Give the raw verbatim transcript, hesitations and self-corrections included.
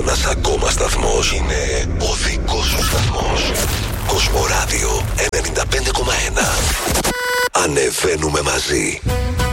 ένας ακόμα σταθμός. Είναι ο δικός σου σταθμός. Κοσμοράδιο ενενήντα πέντε κόμμα ένα. Ανεβαίνουμε μαζί.